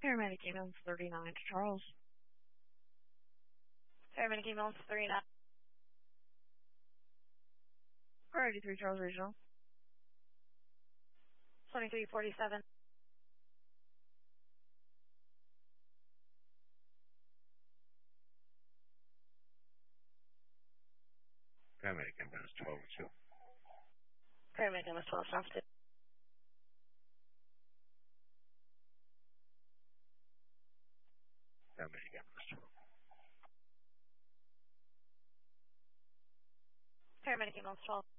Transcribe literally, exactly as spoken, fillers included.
Paramedic ambulance thirty-nine to Charles. Paramedic ambulance thirty-nine. Priority three Charles Regional. twenty-three forty-seven. Paramedic ambulance twelve oh two. Paramedic ambulance twelve sounds good. Paramedic ambulance twelve. Paramedic ambulance twelve.